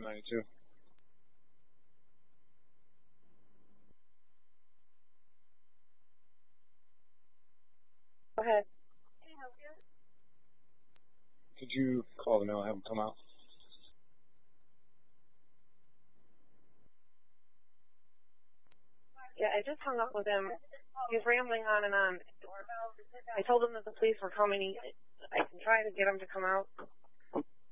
92. Go ahead. Could you call the mill and have him come out? Yeah, I just hung up with him. He's rambling on and on. I told him that the police were coming. I can try to get him to come out.